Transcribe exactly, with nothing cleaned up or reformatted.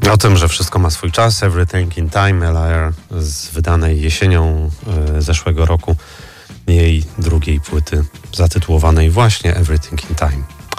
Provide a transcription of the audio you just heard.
O tym, że wszystko ma swój czas. Everything in Time, Ella z wydanej jesienią y, zeszłego roku jej drugiej płyty zatytułowanej właśnie Everything in Time.